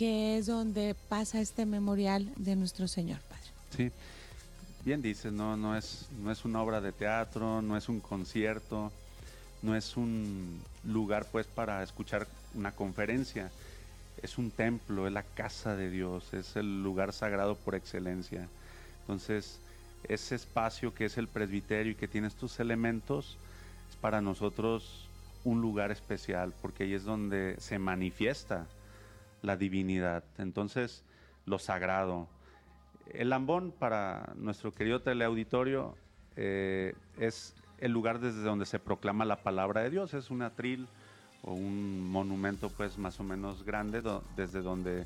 que es donde pasa este memorial de nuestro Señor, Padre. Sí, bien dices, no es una obra de teatro, no es un concierto, no es un lugar pues para escuchar una conferencia, es un templo, es la casa de Dios, es el lugar sagrado por excelencia. Entonces, ese espacio que es el presbiterio y que tiene estos elementos es para nosotros un lugar especial, porque ahí es donde se manifiesta la divinidad. Entonces, lo sagrado. El Lambón, para nuestro querido teleauditorio, es el lugar desde donde se proclama la palabra de Dios. Es un atril o un monumento pues más o menos grande desde donde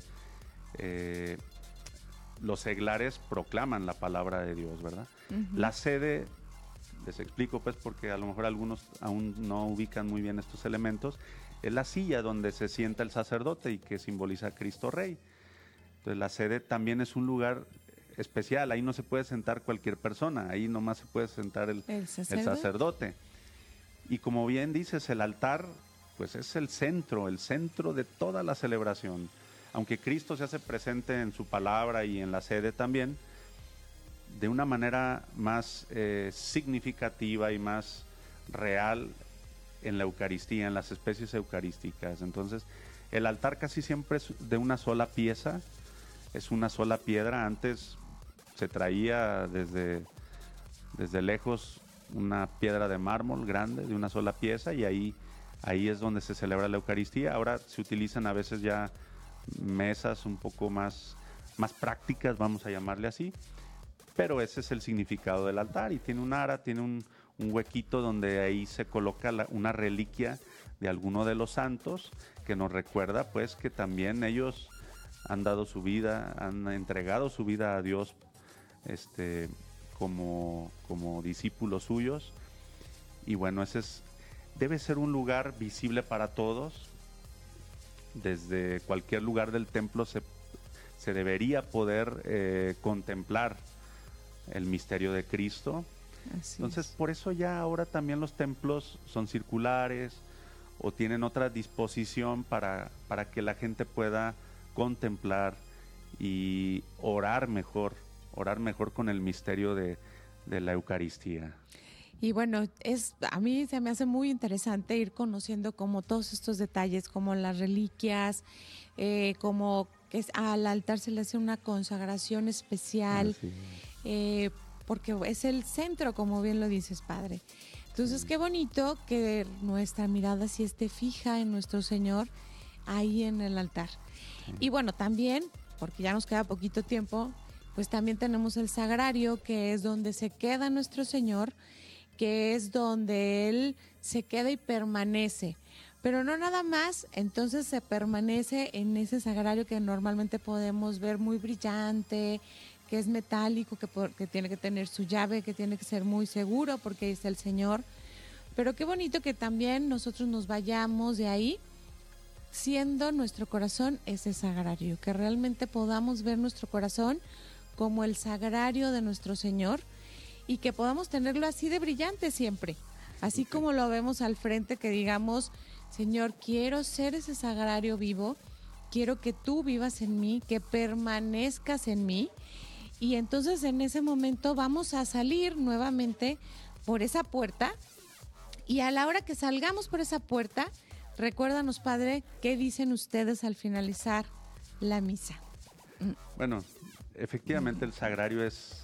los seglares proclaman la palabra de Dios, ¿verdad? La sede, les explico pues porque a lo mejor algunos aún no ubican muy bien estos elementos, es la silla donde se sienta el sacerdote y que simboliza a Cristo Rey. Entonces la sede también es un lugar especial, ahí no se puede sentar cualquier persona, ahí nomás se puede sentar el sacerdote. Y como bien dices, el altar pues es el centro de toda la celebración. Aunque Cristo se hace presente en su palabra y en la sede también, de una manera más significativa y más real en la Eucaristía, en las especies eucarísticas. Entonces, el altar casi siempre es de una sola pieza, es una sola piedra. Antes se traía desde lejos una piedra de mármol grande de una sola pieza y ahí es donde se celebra la Eucaristía. Ahora se utilizan a veces ya mesas un poco más prácticas, vamos a llamarle así, pero ese es el significado del altar y tiene un ara, tiene un huequito donde ahí se coloca una reliquia de alguno de los santos que nos recuerda pues que también ellos han dado su vida, han entregado su vida a Dios como discípulos suyos. Y bueno, debe ser un lugar visible para todos. Desde cualquier lugar del templo se debería poder contemplar el misterio de Cristo. Entonces, por eso ya ahora también los templos son circulares o tienen otra disposición para que la gente pueda contemplar y orar mejor con el misterio de la Eucaristía. Y bueno, a mí se me hace muy interesante ir conociendo como todos estos detalles, como las reliquias, como que al altar se le hace una consagración especial, porque es el centro, como bien lo dices, Padre. Entonces, qué bonito que nuestra mirada sí esté fija en nuestro Señor ahí en el altar. Y bueno, también, porque ya nos queda poquito tiempo, pues también tenemos el sagrario, que es donde se queda nuestro Señor, que es donde Él se queda y permanece. Pero no nada más, entonces se permanece en ese sagrario que normalmente podemos ver muy brillante, que es metálico, que tiene que tener su llave, que tiene que ser muy seguro porque es el Señor. Pero qué bonito que también nosotros nos vayamos de ahí siendo nuestro corazón ese sagrario, que realmente podamos ver nuestro corazón como el sagrario de nuestro Señor y que podamos tenerlo así de brillante siempre, así como lo vemos al frente, que digamos, Señor, quiero ser ese sagrario vivo, quiero que tú vivas en mí, que permanezcas en mí, y entonces en ese momento vamos a salir nuevamente por esa puerta, y a la hora que salgamos por esa puerta, recuérdanos, Padre, ¿qué dicen ustedes al finalizar la misa? Bueno, efectivamente el sagrario es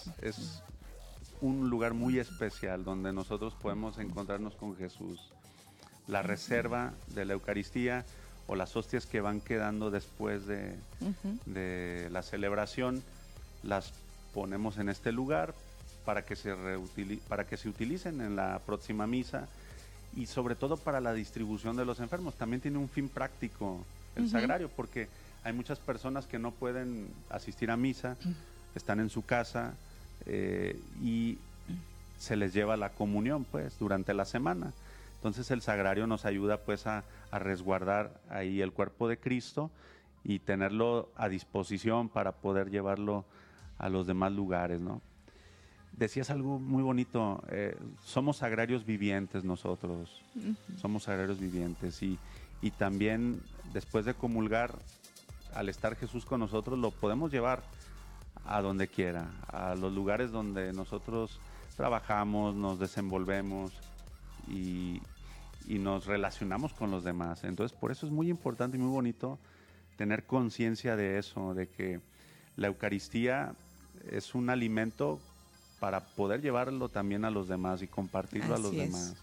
un lugar muy especial donde nosotros podemos encontrarnos con Jesús. La reserva de la Eucaristía o las hostias que van quedando después de la celebración las ponemos en este lugar para que se utilicen en la próxima misa y sobre todo para la distribución de los enfermos. También tiene un fin práctico el sagrario, porque hay muchas personas que no pueden asistir a misa, están en su casa y se les lleva la comunión pues durante la semana. Entonces el sagrario nos ayuda pues a resguardar ahí el cuerpo de Cristo y tenerlo a disposición para poder llevarlo a los demás lugares, ¿no? Decías algo muy bonito, somos sagrarios vivientes nosotros, somos sagrarios vivientes y también después de comulgar al estar Jesús con nosotros, lo podemos llevar a donde quiera, a los lugares donde nosotros trabajamos, nos desenvolvemos y nos relacionamos con los demás. Entonces, por eso es muy importante y muy bonito tener conciencia de eso, de que la Eucaristía es un alimento para poder llevarlo también a los demás y compartirlo a los demás.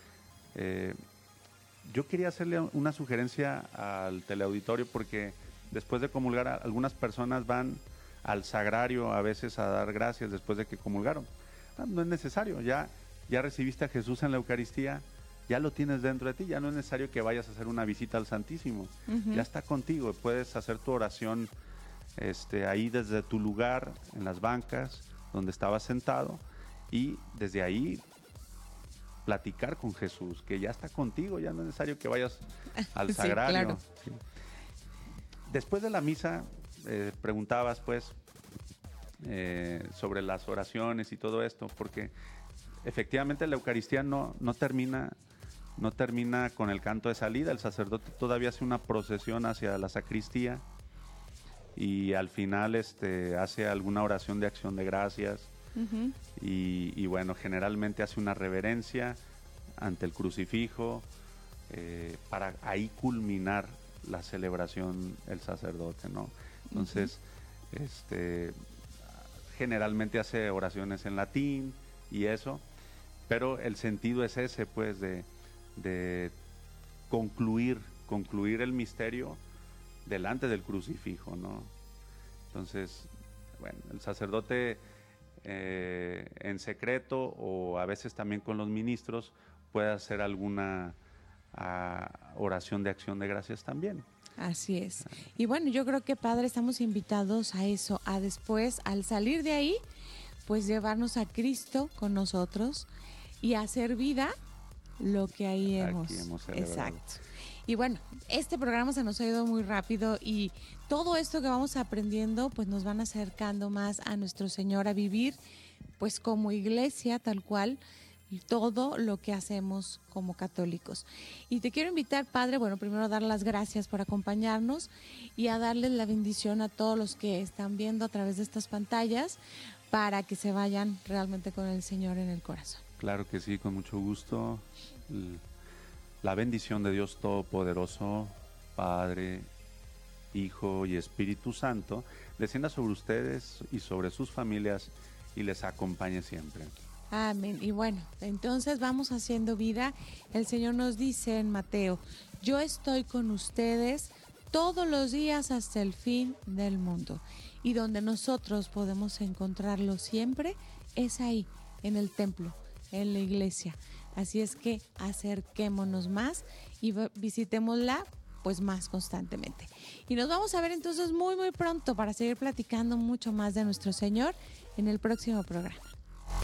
Yo quería hacerle una sugerencia al teleauditorio, porque después de comulgar algunas personas van al sagrario a veces a dar gracias después de que comulgaron. No es necesario, ya recibiste a Jesús en la Eucaristía, ya lo tienes dentro de ti, ya no es necesario que vayas a hacer una visita al Santísimo, ya está contigo, puedes hacer tu oración ahí desde tu lugar, en las bancas donde estabas sentado, y desde ahí platicar con Jesús, que ya está contigo, ya no es necesario que vayas al sagrario. Sí, claro. Sí. Después de la misa, preguntabas pues sobre las oraciones y todo esto, porque efectivamente la Eucaristía no termina con el canto de salida. El sacerdote todavía hace una procesión hacia la sacristía y al final hace alguna oración de acción de gracias. Y bueno, generalmente hace una reverencia ante el crucifijo para ahí culminar la celebración el sacerdote, ¿no? Entonces, generalmente hace oraciones en latín y eso, pero el sentido es ese, pues, de concluir el misterio delante del crucifijo, ¿no? Entonces, bueno, el sacerdote en secreto o a veces también con los ministros puede hacer alguna oración de acción de gracias también. Así es. Y bueno, yo creo que, padre, estamos invitados a eso, a después, al salir de ahí, pues llevarnos a Cristo con nosotros y hacer vida lo que ahí hemos celebrado. Exacto. Y bueno, este programa se nos ha ido muy rápido y todo esto que vamos aprendiendo pues nos van acercando más a nuestro Señor, a vivir pues como iglesia tal cual y todo lo que hacemos como católicos. Y te quiero invitar, padre, bueno, primero a dar las gracias por acompañarnos y a darles la bendición a todos los que están viendo a través de estas pantallas para que se vayan realmente con el Señor en el corazón. Claro que sí, con mucho gusto. La bendición de Dios Todopoderoso, Padre, Hijo y Espíritu Santo, descienda sobre ustedes y sobre sus familias y les acompañe siempre. Amén. Y bueno, entonces vamos haciendo vida. El Señor nos dice en Mateo: yo estoy con ustedes todos los días hasta el fin del mundo. Y donde nosotros podemos encontrarlo siempre es ahí, en el templo, en la iglesia. Así es que acerquémonos más y visitémosla pues más constantemente. Y nos vamos a ver entonces muy muy pronto para seguir platicando mucho más de nuestro Señor en el próximo programa.